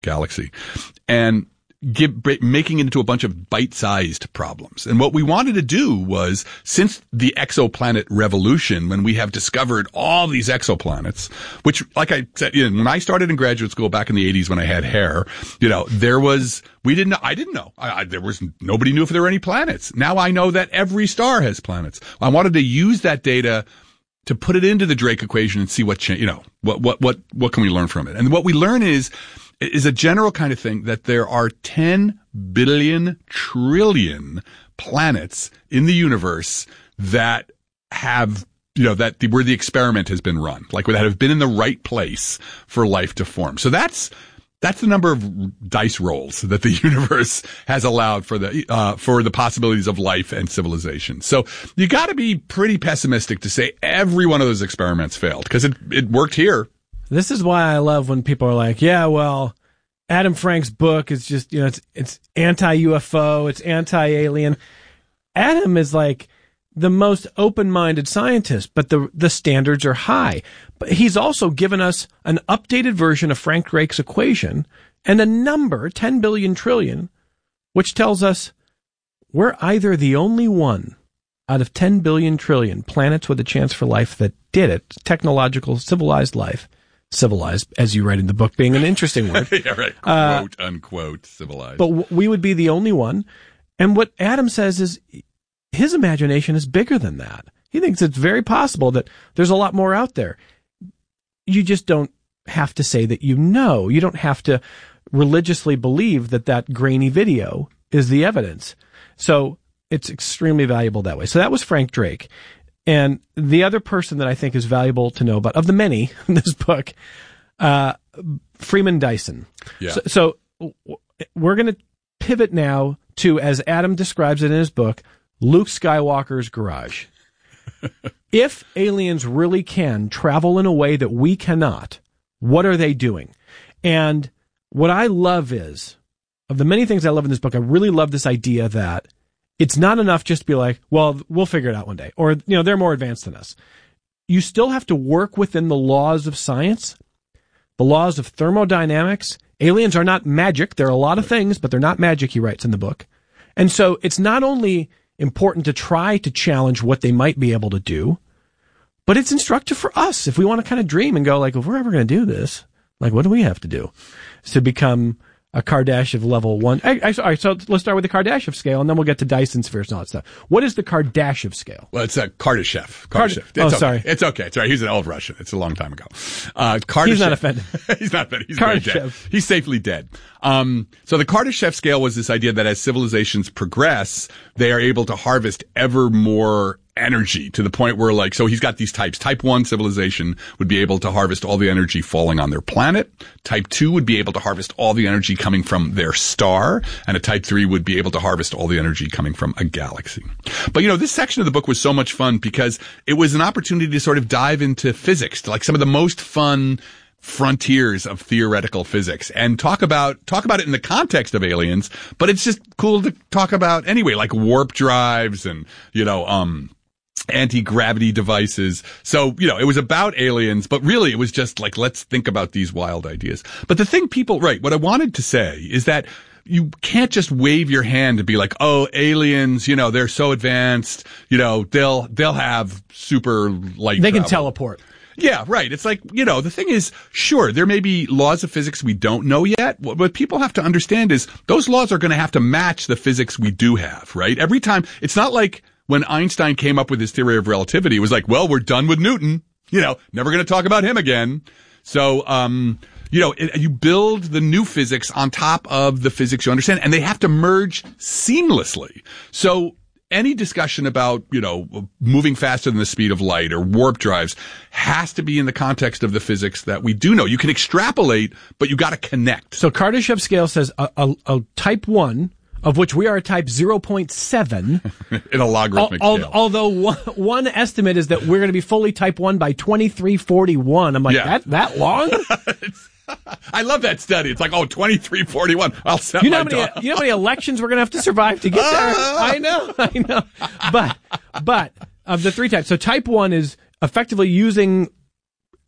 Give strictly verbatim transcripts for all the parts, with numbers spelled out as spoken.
galaxy, and give, making it into a bunch of bite-sized problems. And what we wanted to do was, since the exoplanet revolution, when we have discovered all these exoplanets, which, like I said, you know, when I started in graduate school back in the eighties when I had hair, you know, there was, we didn't know, I didn't know. I, I, there was, nobody knew if there were any planets. Now I know that every star has planets. I wanted to use that data to put it into the Drake equation and see what, cha- you know, what, what, what, what can we learn from it? And what we learn is, is a general kind of thing that there are ten billion trillion planets in the universe that have, you know, that the, where the experiment has been run, like that have been in the right place for life to form. So that's, that's the number of dice rolls that the universe has allowed for the, uh, for the possibilities of life and civilization. So you gotta be pretty pessimistic to say every one of those experiments failed, because it, it worked here. This is why I love when people are like, yeah, well, Adam Frank's book is just, you know, it's it's anti-U F O, it's anti-alien. Adam is like the most open-minded scientist, but the the standards are high. But he's also given us an updated version of Frank Drake's equation and a number, ten billion trillion, which tells us we're either the only one out of ten billion trillion planets with a chance for life that did it, technological, civilized life. Civilized, as you write in the book, being an interesting word. Yeah, right. Quote, uh, unquote, civilized. But w- we would be the only one. And what Adam says is his imagination is bigger than that. He thinks it's very possible that there's a lot more out there. You just don't have to say that you know. You don't have to religiously believe that that grainy video is the evidence. So it's extremely valuable that way. So that was Frank Drake. And the other person that I think is valuable to know about, of the many in this book, uh, Freeman Dyson. Yeah. So, so we're going to pivot now to, as Adam describes it in his book, Luke Skywalker's garage. If aliens really can travel in a way that we cannot, what are they doing? And what I love is, of the many things I love in this book, I really love this idea that it's not enough just to be like, well, we'll figure it out one day. Or, you know, they're more advanced than us. You still have to work within the laws of science, the laws of thermodynamics. Aliens are not magic. They're a lot of things, but they're not magic, he writes in the book. And so it's not only important to try to challenge what they might be able to do, but it's instructive for us if we want to kind of dream and go like, if we're ever going to do this, like, what do we have to do to become a Kardashev level one? I, I, all right, so let's start with the Kardashev scale, and then we'll get to Dyson spheres and all that stuff. What is the Kardashev scale? Well, it's a Kardashev. Card- Kardashev. It's oh, okay. sorry. It's okay. It's all right. He's an old Russian. It's a long time ago. Uh, Kardashev. He's not offended. He's not offended. He's very dead. Kardashev. He's safely dead. Um, so the Kardashev scale was this idea that as civilizations progress, they are able to harvest ever more energy to the point where, like, so he's got these types. Type one civilization would be able to harvest all the energy falling on their planet. Type two would be able to harvest all the energy coming from their star. And a type three would be able to harvest all the energy coming from a galaxy. But, you know, this section of the book was so much fun because it was an opportunity to sort of dive into physics, like some of the most fun frontiers of theoretical physics, and talk about talk about it in the context of aliens, but it's just cool to talk about anyway, like warp drives and, you know, um anti-gravity devices. So, you know, it was about aliens, but really it was just like, let's think about these wild ideas. But the thing people, right, what I wanted to say is that you can't just wave your hand and be like, oh, aliens, you know, they're so advanced, you know, they'll, they'll have super light They travel. can teleport. Yeah, right. It's like, you know, the thing is, sure, there may be laws of physics we don't know yet. What people have to understand is those laws are going to have to match the physics we do have, right? Every time, it's not like when Einstein came up with his theory of relativity, it was like, well, we're done with Newton. You know, never going to talk about him again. So, um, you know, it, you build the new physics on top of the physics you understand, and they have to merge seamlessly. So any discussion about, you know, moving faster than the speed of light or warp drives has to be in the context of the physics that we do know. You can extrapolate, but you got to connect. So Kardashev scale says a, a, a type one, of which we are a type zero point seven. In a logarithmic al- scale. Although one, one estimate is that we're going to be fully type one by twenty-three forty-one. I'm like, Yeah. that that long? I love that study. It's like, oh, twenty-three forty-one. I'll set You know, my how many, dog. you know how many elections we're going to have to survive to get there? I know, I know. But, but, of the three types, so type one is effectively using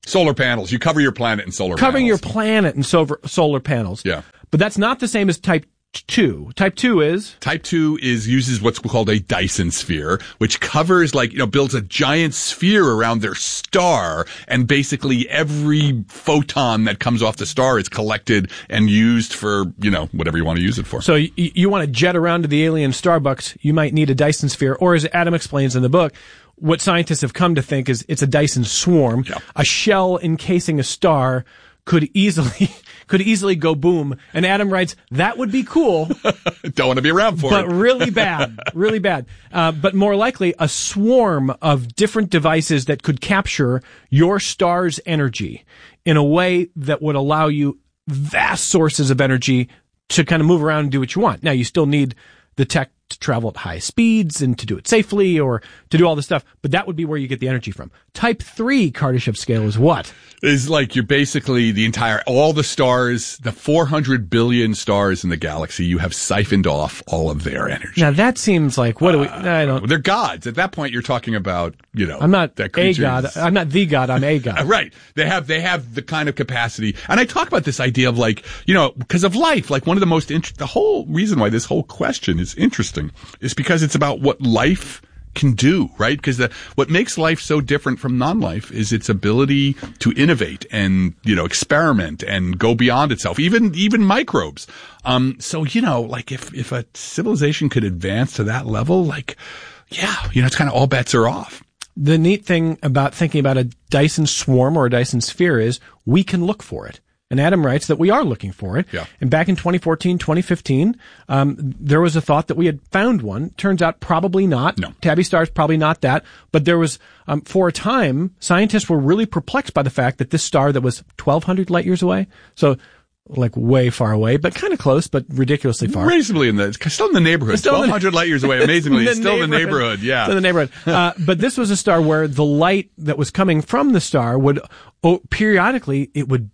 Solar panels. You cover your planet in solar Covering panels. your planet in solar, solar panels. Yeah. But that's not the same as type two. Type two is? Type two is uses what's called a Dyson sphere, which covers like, you know, builds a giant sphere around their star, and basically every photon that comes off the star is collected and used for, you know, whatever you want to use it for. So you, you want to jet around to the alien Starbucks, you might need a Dyson sphere, or as Adam explains in the book, what scientists have come to think is it's a Dyson swarm. Yeah. A shell encasing a star could easily could easily go boom. And Adam writes, that would be cool. Don't want to be around for but it. But really bad. Really bad. Uh, but more likely, a swarm of different devices that could capture your star's energy in a way that would allow you vast sources of energy to kind of move around and do what you want. Now, you still need the tech to travel at high speeds and to do it safely or to do all this stuff, but that would be where you get the energy from. Type three Kardashev scale is what? Is like you're basically the entire, all the stars, the four hundred billion stars in the galaxy, you have siphoned off all of their energy. Now that seems like, what do we, I don't. They're gods. At that point, you're talking about, you know. I'm not that a god. I'm not the god. I'm a god. Right. They have, they have the kind of capacity. And I talk about this idea of like, you know, because of life, like one of the most, int- the whole reason why this whole question is interesting is because it's about what life can do, right? Because the, what makes life so different from non-life is its ability to innovate and, you know, experiment and go beyond itself, even, even microbes. Um, so, you know, like if, if a civilization could advance to that level, like, yeah, you know, it's kind of all bets are off. The neat thing about thinking about a Dyson swarm or a Dyson sphere is we can look for it. And Adam writes that we are looking for it. Yeah. And back in twenty fourteen, twenty fifteen, um, there was a thought that we had found one. Turns out probably not. No. Tabby star is probably not that. But there was, um, for a time, scientists were really perplexed by the fact that this star that was twelve hundred light years away, so like way far away, but kind of close, but ridiculously far. Reasonably in the, still in the neighborhood. Still in the- twelve hundred light years away, amazingly. The still in the neighborhood, yeah. Still in the neighborhood. Uh, but this was a star where the light that was coming from the star would, oh, periodically, it would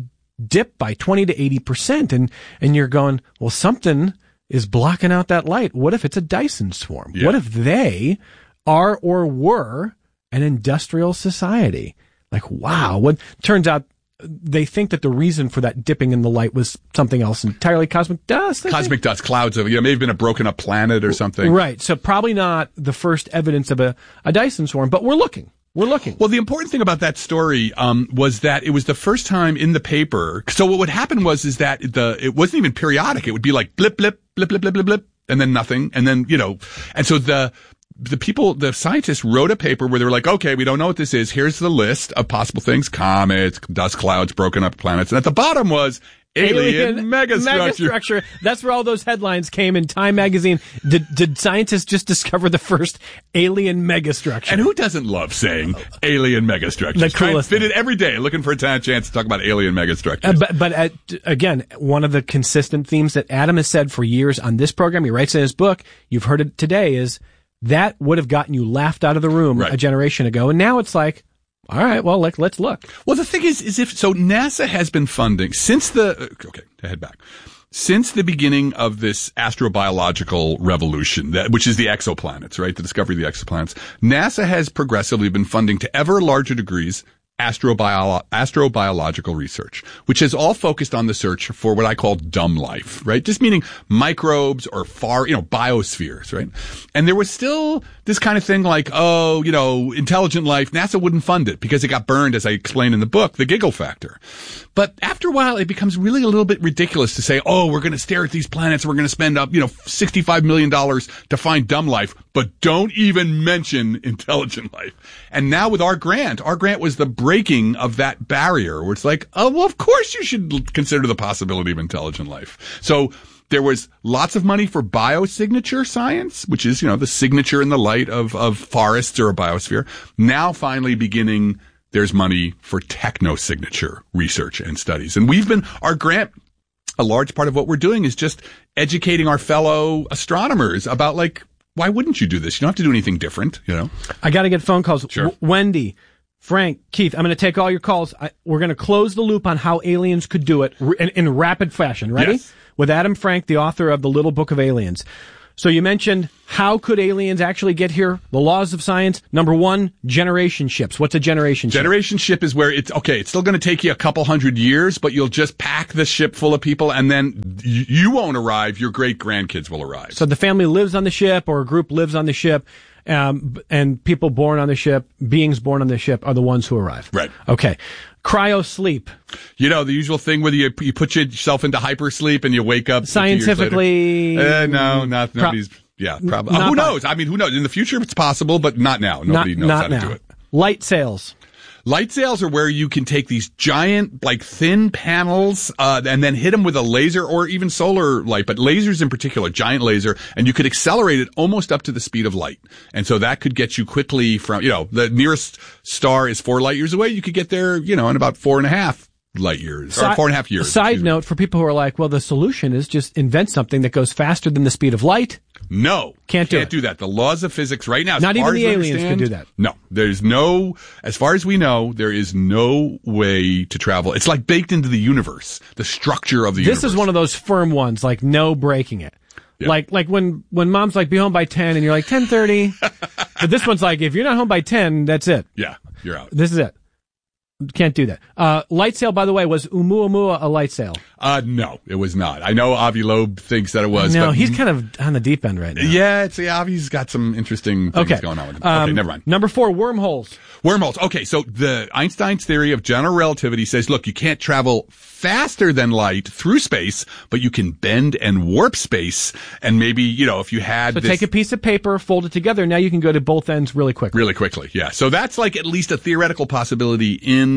dip by twenty to eighty percent. And, and you're going, well, something is blocking out that light. What if it's a Dyson swarm? Yeah. What if they are or were an industrial society? Like, wow. What turns out they think that the reason for that dipping in the light was something else entirely, cosmic dust. I Cosmic think. dust, clouds of, you know, maybe been a broken up planet or something. Right. So probably not the first evidence of a, a Dyson swarm, but we're looking. We're looking. Well, the important thing about that story um, was that it was the first time in the paper. So what would happen was is that the it wasn't even periodic. It would be like blip, blip, blip, blip, blip, blip, blip, and then nothing, and then you know, and so the the people, the scientists wrote a paper where they were like, okay, we don't know what this is. Here's the list of possible things: comets, dust clouds, broken up planets, and at the bottom was alien, alien megastructure. megastructure. That's where all those headlines came in Time magazine. Did did scientists just discover the first alien megastructure? And who doesn't love saying alien megastructure? The Try and coolest fit thing. it every day, looking for a t- chance to talk about alien megastructures. Uh, but but uh, again, one of the consistent themes that Adam has said for years on this program, he writes in his book, you've heard it today, is that would have gotten you laughed out of the room Right. a generation ago. And now it's like, all right, well, like, let's look. Well, the thing is, is if, so NASA has been funding since the, okay, to head back. Since the beginning of this astrobiological revolution, that, which is the exoplanets, right? The discovery of the exoplanets, NASA has progressively been funding to ever larger degrees astrobiolo- astrobiological research, which is all focused on the search for what I call dumb life, right? Just meaning microbes or far, you know, biospheres, right? And there was still this kind of thing like, oh, you know, intelligent life. NASA wouldn't fund it because it got burned, as I explain in the book, the giggle factor. But after a while, it becomes really a little bit ridiculous to say, oh, we're going to stare at these planets. We're going to spend up, you know, sixty-five million dollars to find dumb life, but don't even mention intelligent life. And now with our grant, our grant was the breaking of that barrier where it's like, oh, well, of course you should consider the possibility of intelligent life. So there was lots of money for biosignature science, which is, you know, the signature in the light of, of forests or a biosphere. Now finally beginning, there's money for technosignature research and studies. And we've been, our grant, a large part of what we're doing is just educating our fellow astronomers about, like, why wouldn't you do this? You don't have to do anything different, you know? I got to get phone calls. Sure. W- Wendy, Frank, Keith, I'm going to take all your calls. I, we're going to close the loop on how aliens could do it r- in, in rapid fashion. Ready? Yes. With Adam Frank, the author of The Little Book of Aliens. So you mentioned, how could aliens actually get here? The laws of science. Number one, generation ships. What's a generation ship? Generation ship is where it's, okay, it's still going to take you a couple hundred years, but you'll just pack the ship full of people, and then you, you won't arrive, your great-grandkids will arrive. So the family lives on the ship, or a group lives on the ship, um, and people born on the ship, beings born on the ship, are the ones who arrive. Right. Okay. Cryo sleep. You know, the usual thing where you, you put yourself into hypersleep and you wake up Scientifically. Uh, no, not, nobody's, pro- yeah, probably. Uh, who knows? I mean, who knows? In the future, it's possible, but not now. Nobody not, knows not how to now. do it. Light sails. Light sails are where you can take these giant, like, thin panels, uh, and then hit them with a laser or even solar light, but lasers in particular, giant laser, and you could accelerate it almost up to the speed of light. And so that could get you quickly from, you know, the nearest star is four light years away. You could get there, you know, in about four and a half light years, or four and a half years. Side note, for people who are like, well, the solution is just invent something that goes faster than the speed of light. No. Can't do Can't it. do that. The laws of physics right now, as Not far even as the we aliens understand, can do that. No. There's no, as far as we know, there is no way to travel. It's like baked into the universe, the structure of the This universe. This is one of those firm ones, like no breaking it. Yeah. Like, like when, when mom's like, be home by ten, and you're like, ten thirty. But this one's like, if you're not home by ten, that's it. Yeah, you're out. This is it. Can't do that. Uh, light sail, by the way, was Oumuamua a light sail? Uh, no, it was not. I know Avi Loeb thinks that it was. No, but he's kind of on the deep end right now. Yeah, it's, yeah, Avi's got some interesting things okay. going on with him. Um, okay, never mind. Number four, wormholes. Wormholes. Okay, so the Einstein's theory of general relativity says, look, you can't travel faster than light through space, but you can bend and warp space. And maybe, you know, if you had So this, take a piece of paper, fold it together, now you can go to both ends really quickly. Really quickly, yeah. So that's like at least a theoretical possibility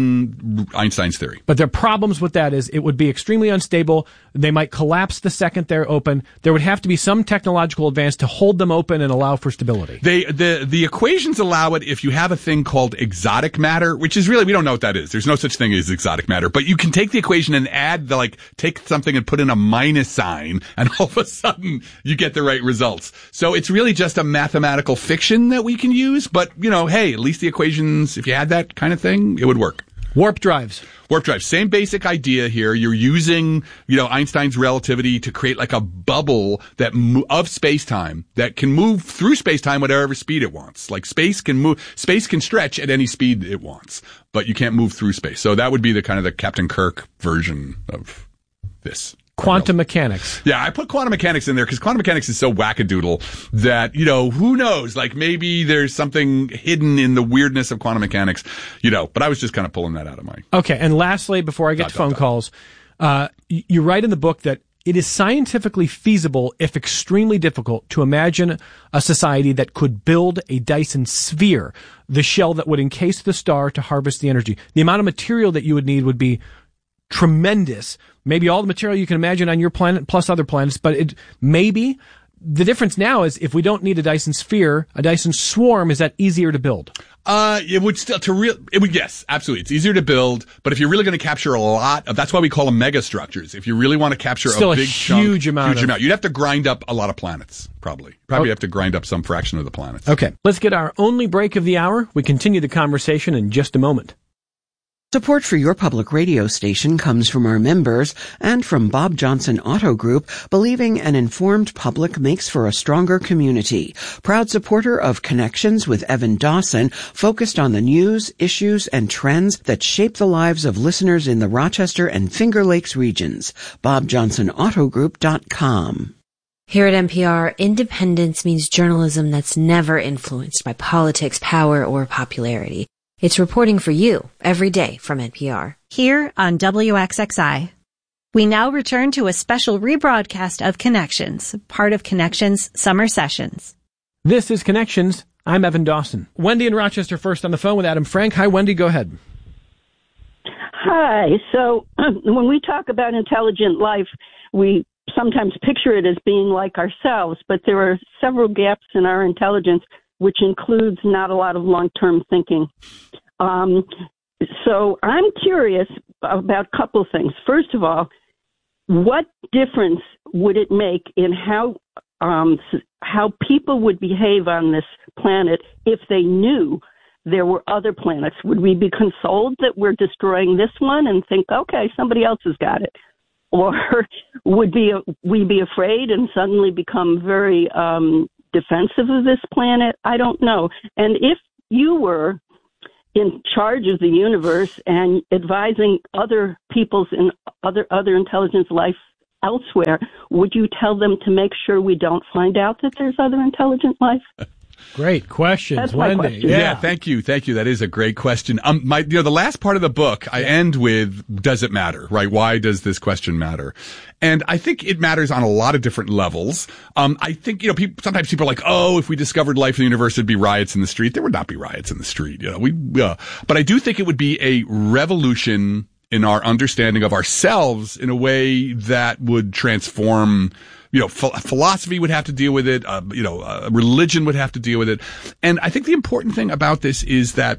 in Einstein's theory. But their problems with that is it would be extremely unstable. They might collapse the second they're open. There would have to be some technological advance to hold them open and allow for stability. They, the, the equations allow it if you have a thing called exotic matter, which is really, we don't know what that is. There's no such thing as exotic matter, but you can take the equation and add the, like, take something and put in a minus sign, and all of a sudden you get the right results. So it's really just a mathematical fiction that we can use, but, you know, hey, at least the equations, if you had that kind of thing, it would work. Warp drives. Warp drive. Same basic idea here. You're using, you know, Einstein's relativity to create like a bubble that mo- of space-time that can move through space-time whatever speed it wants. Like space can move, space can stretch at any speed it wants, but you can't move through space. So that would be the kind of the Captain Kirk version of this. Quantum mechanics. Yeah, I put quantum mechanics in there because quantum mechanics is so wackadoodle that, you know, who knows? Like maybe there's something hidden in the weirdness of quantum mechanics, you know, but I was just kind of pulling that out of my... Okay, and lastly, before I get dot, to phone dot, dot. calls, uh, you write in the book that it is scientifically feasible, if extremely difficult, to imagine a society that could build a Dyson sphere, the shell that would encase the star to harvest the energy. The amount of material that you would need would be tremendous. Maybe all the material you can imagine on your planet plus other planets, but it maybe the difference now is if we don't need a Dyson sphere, a Dyson swarm, is that easier to build? Uh, it would still, to real, it would, yes, absolutely. It's easier to build, but if you're really going to capture a lot of, that's why we call them mega structures. If you really want to capture Still a a big huge chunk, amount huge of- amount, you'd have to grind up a lot of planets, probably. Probably Okay. have to grind up some fraction of the planets. Okay, let's get our only break of the hour. We continue the conversation in just a moment. Support for your public radio station comes from our members and from Bob Johnson Auto Group, believing an informed public makes for a stronger community. Proud supporter of Connections with Evan Dawson, focused on the news, issues, and trends that shape the lives of listeners in the Rochester and Finger Lakes regions. bob johnson auto group dot com. Here at N P R, independence means journalism that's never influenced by politics, power, or popularity. It's reporting for you every day from N P R. Here on W X X I. We now return to a special rebroadcast of Connections, part of Connections Summer Sessions. This is Connections. I'm Evan Dawson. Wendy in Rochester first on the phone with Adam Frank. Hi, Wendy. Go ahead. Hi. So when we talk about intelligent life, we sometimes picture it as being like ourselves, but there are several gaps in our intelligence, which includes not a lot of long-term thinking. Um, so I'm curious about a couple things. First of all, what difference would it make in how um, how people would behave on this planet if they knew there were other planets? Would we be consoled that we're destroying this one and think, okay, somebody else has got it? or would be we be afraid and suddenly become very um, defensive of this planet? I don't know. And if you were in charge of the universe and advising other people's and other other intelligence life elsewhere, would you tell them to make sure we don't find out that there's other intelligent life? Great questions, That's my Wendy. question. Yeah. Yeah. thank you, thank you. That is a great question. Um, my, you know, the last part of the book, I end with, does it matter, right? Why does this question matter? And I think it matters on a lot of different levels. Um, I think, you know, people, sometimes people are like, oh, if we discovered life in the universe, it'd be riots in the street. There would not be riots in the street, you know, we, uh, but I do think it would be a revolution in our understanding of ourselves in a way that would transform. You know, ph- philosophy would have to deal with it. Uh, you know, uh, religion would have to deal with it. And I think the important thing about this is that,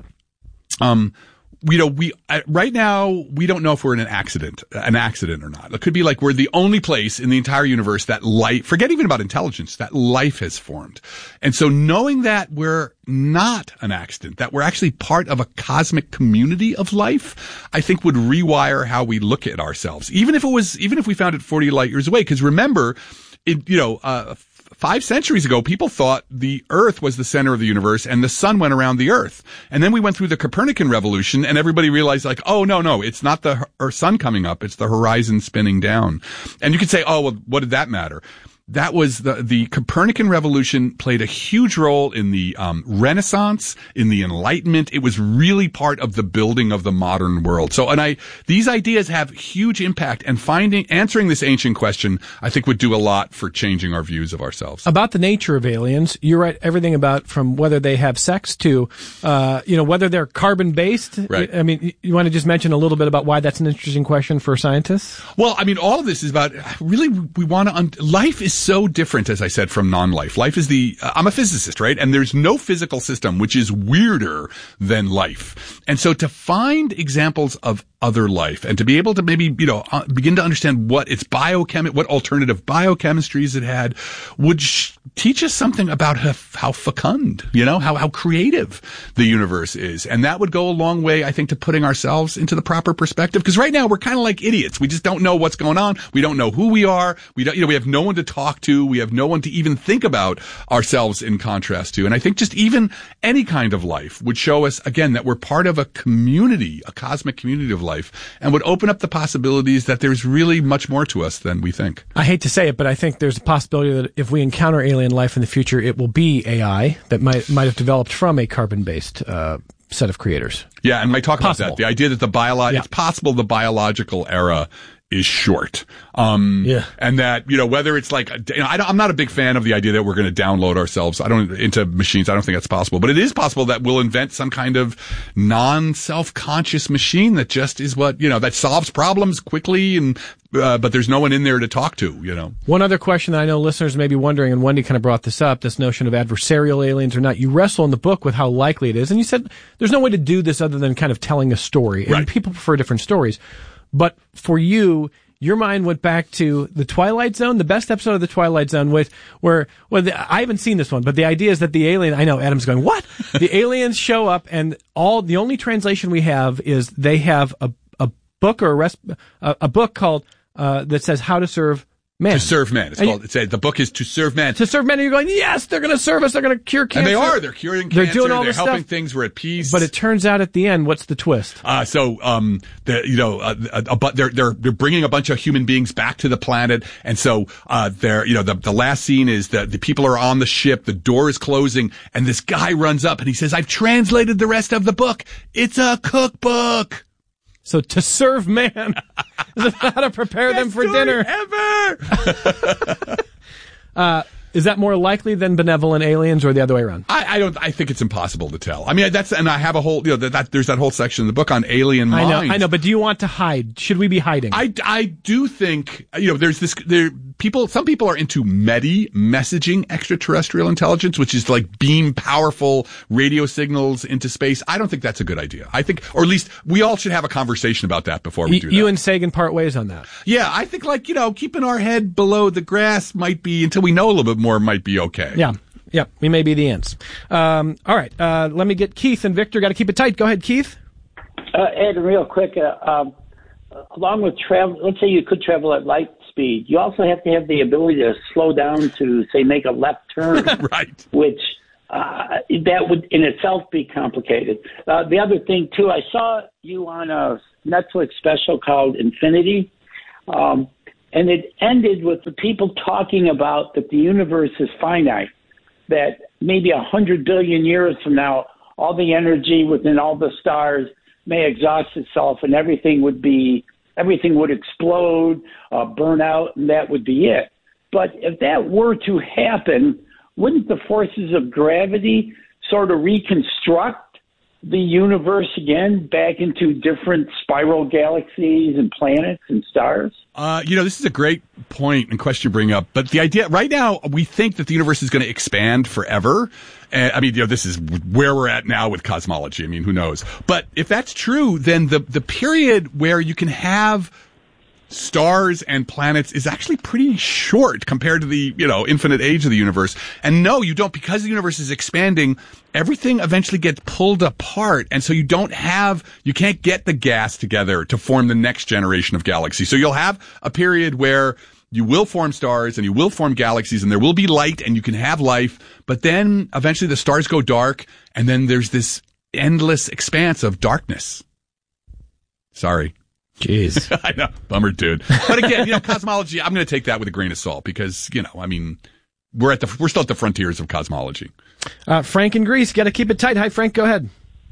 um, you know, we uh, right now we don't know if we're in an accident, an accident or not. It could be like we're the only place in the entire universe that life, forget even about intelligence, that life has formed. And so knowing that we're not an accident, that we're actually part of a cosmic community of life, I think would rewire how we look at ourselves. Even if it was, even if we found it forty light years away, because remember, it, you know, uh, Five centuries ago, people thought the Earth was the center of the universe and the sun went around the Earth. And then we went through the Copernican revolution and everybody realized like, oh, no, no, it's not the her- sun coming up. It's the horizon spinning down. And you could say, oh, well, what did that matter? That was the, the Copernican revolution played a huge role in the um, Renaissance, in the Enlightenment. It was really part of the building of the modern world. So, and I, these ideas have huge impact, and finding, answering this ancient question, I think would do a lot for changing our views of ourselves. About the nature of aliens, you're right. Everything about from whether they have sex to, uh, you know, whether they're carbon based. Right. I mean, you want to just mention a little bit about why that's an interesting question for scientists? Well, I mean, all of this is about really we want to. Un- life is so different, as I said, from non-life. Life is the. Uh, I'm a physicist, right? And there's no physical system which is weirder than life. And so to find examples of other life and to be able to maybe, you know, uh, begin to understand what its biochem, what alternative biochemistries it had would sh- teach us something about how, how fecund, you know, how, how creative the universe is. And that would go a long way, I think, to putting ourselves into the proper perspective. Because right now we're kind of like idiots. We just don't know what's going on. We don't know who we are. We don't, you know, we have no one to talk to. We have no one to even think about ourselves in contrast to. And I think just even any kind of life would show us, again, that we're part of a community, a cosmic community of life, and would open up the possibilities that there's really much more to us than we think. I hate to say it, but I think there's a possibility that if we encounter alien life in the future, it will be A I that might might have developed from a carbon-based uh, set of creators. Yeah, and I talk about Possible. that. The idea that the bio- Yeah. it's possible the biological era is short. Um, Yeah. and that, you know, whether it's like, you know, I don't, I'm not a big fan of the idea that we're going to download ourselves. I don't, into machines. I don't think that's possible, but it is possible that we'll invent some kind of non-self-conscious machine that just is what, you know, that solves problems quickly and, uh, but there's no one in there to talk to, you know. One other question that I know listeners may be wondering, and Wendy kind of brought this up, this notion of adversarial aliens or not. You wrestle in the book with how likely it is, and you said there's no way to do this other than kind of telling a story, and Right. people prefer different stories. But for you, your mind went back to the Twilight Zone, the best episode of the Twilight Zone, with where, well, the, I haven't seen this one, but the idea is that the alien, I know Adam's going, what? The aliens show up, and all the only translation we have is they have a a book or a, res, a, a book called uh, that says how to serve man. To serve man. It's And called, it's a, the book is To Serve Man. To serve men, and you're going, yes, they're going to serve us. They're going to cure cancer. And they are. They're curing They're cancer. doing all They're this helping stuff. things. We're at peace. But it turns out at the end, what's the twist? Uh, so, um, the, you know, uh, uh, uh, but they're, they're, they're bringing a bunch of human beings back to the planet. And so, uh, they're, you know, the, the last scene is that the people are on the ship, the door is closing, and this guy runs up and he says, I've translated the rest of the book. It's a cookbook. So to serve man is how to prepare them for dinner. Ever. uh, is that more likely than benevolent aliens or the other way around? I, I don't, I think it's impossible to tell. I mean, that's, and I have a whole, you know, that, that there's that whole section in the book on alien I minds. know, I know, but do you want to hide? Should we be hiding? I, I do think, you know, there's this, there, people, some people are into MEDI, messaging extraterrestrial intelligence, which is like beam powerful radio signals into space. I don't think that's a good idea. I think, or at least we all should have a conversation about that before we Y- do that. you and Sagan part ways on that. Yeah, I think like, you know, keeping our head below the grass might be, until we know a little bit more, might be okay. Yeah. Yeah. We may be the ants. Um, all right. Uh, let me get Keith and Victor. Got to keep it tight. Go ahead, Keith. Uh, Ed, real quick, uh, um, along with travel, let's say you could travel at light speed, you also have to have the ability to slow down to, say, make a left turn, right? Which uh, that would in itself be complicated. Uh, the other thing, too, I saw you on a Netflix special called Infinity, um, and it ended with the people talking about that the universe is finite, that maybe a hundred billion years from now, all the energy within all the stars may exhaust itself, and everything would be everything would explode, uh, burn out, and that would be it. But if that were to happen, wouldn't the forces of gravity sort of reconstruct the universe again back into different spiral galaxies and planets and stars? Uh, you know, this is a great point and question to bring up. But the idea right now, we think that the universe is going to expand forever. And, I mean, you know, this is where we're at now with cosmology. I mean, who knows? But if that's true, then the the period where you can have stars and planets is actually pretty short compared to the, you know, infinite age of the universe. And no, you don't, because the universe is expanding, everything eventually gets pulled apart. And so you don't have, you can't get the gas together to form the next generation of galaxies. So you'll have a period where you will form stars and you will form galaxies and there will be light and you can have life. But then eventually the stars go dark and then there's this endless expanse of darkness. Sorry. Jeez. I know. Bummer, dude. But again, you know, cosmology, I'm going to take that with a grain of salt because, you know, I mean, we're at the, we're still at the frontiers of cosmology. Uh, Frank in Greece, got to keep it tight. Hi, Frank, go ahead.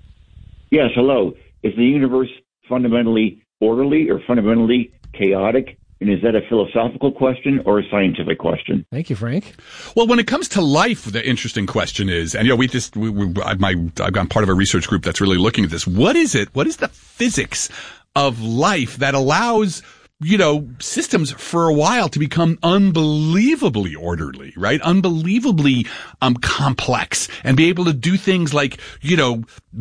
Yes, hello. Is the universe fundamentally orderly or fundamentally chaotic? And is that a philosophical question or a scientific question? Thank you, Frank. Well, when it comes to life, the interesting question is, and you know, we just, we, we, I, my, I've gone part of a research group that's really looking at this. What is it? What is the physics of life that allows, you know, systems for a while to become unbelievably orderly, right? Unbelievably um complex and be able to do things like, you know,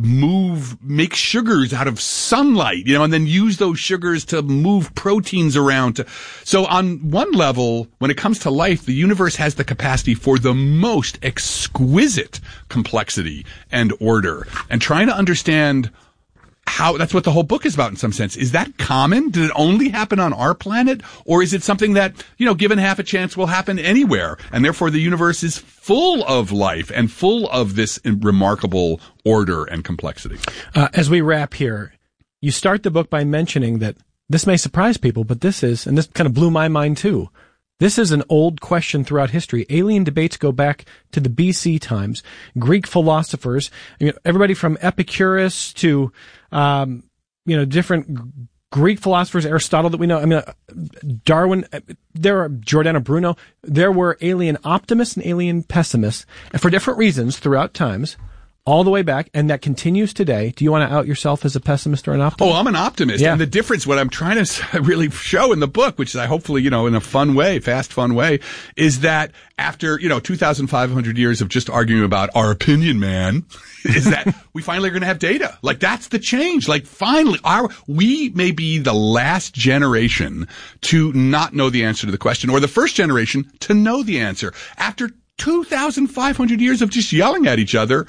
move, make sugars out of sunlight, you know, and then use those sugars to move proteins around. To, so on one level, when it comes to life, the universe has the capacity for the most exquisite complexity and order. And trying to understand how, that's what the whole book is about in some sense. Is that common? Did it only happen on our planet? Or is it something that, you know, given half a chance will happen anywhere? And therefore the universe is full of life and full of this remarkable order and complexity. Uh, as we wrap here, you start the book by mentioning that this may surprise people, but this is, and this kind of blew my mind too, this is an old question throughout history. Alien debates go back to the B C times. Greek philosophers, you know, everybody from Epicurus to, um, you know, different Greek philosophers, Aristotle that we know. I mean, uh, Darwin, uh, there are Giordano Bruno. There were alien optimists and alien pessimists, and for different reasons throughout times. All the way back, and that continues today. Do you want to out yourself as a pessimist or an optimist? Oh, I'm an optimist. Yeah. And the difference, what I'm trying to really show in the book, which I hopefully, you know, in a fun way, fast, fun way, is that after, you know, two thousand five hundred years of just arguing about our opinion, man, is that we finally are going to have data. Like, that's the change. Like, finally, our, we may be the last generation to not know the answer to the question, or the first generation to know the answer. After two thousand five hundred years of just yelling at each other,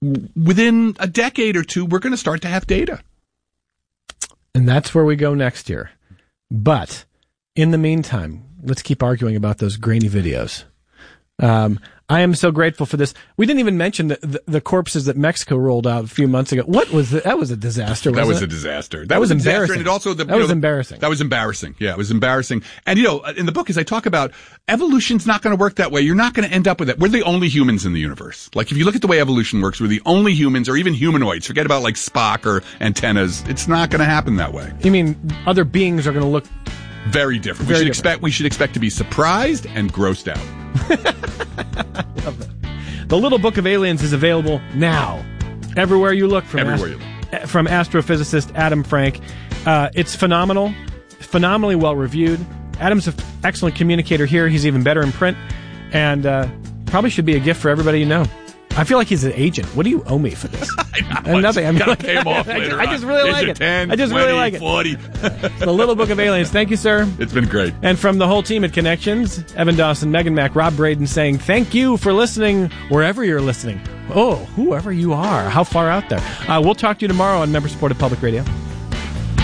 within a decade or two, we're going to start to have data. And that's where we go next year. But in the meantime, let's keep arguing about those grainy videos. Um, I am so grateful for this. We didn't even mention the, the, the corpses that Mexico rolled out a few months ago. What was the, that? Was a disaster. Wasn't that was it? a disaster. That, that was, was embarrassing. Disaster, and it also the, that was know, embarrassing. That was embarrassing. Yeah, it was embarrassing. And you know, in the book, as I talk about, evolution's not going to work that way. You're not going to end up with that. We're the only humans in the universe. Like, if you look at the way evolution works, we're the only humans, or even humanoids. Forget about like Spock or antennas. It's not going to happen that way. You mean other beings are going to look very different? Very we should different. expect. We should expect to be surprised and grossed out. I love that. The Little Book of Aliens is available now, everywhere you look. From everywhere ast- you look. From astrophysicist Adam Frank. Uh, it's phenomenal, phenomenally well reviewed. Adam's an excellent communicator here. He's even better in print, and uh, probably should be a gift for everybody you know. I feel like he's an agent. What do you owe me for this? I know, Nothing. I'm like, pay him off I, later I just really on. like it. ten, I just twenty, really like it. forty. The Little Book of Aliens. Thank you, sir. It's been great. And from the whole team at Connections, Evan Dawson, Megan Mack, Rob Braden saying thank you for listening wherever you're listening. Oh, whoever you are. How far out there. Uh, we'll talk to you tomorrow on member-supported public radio.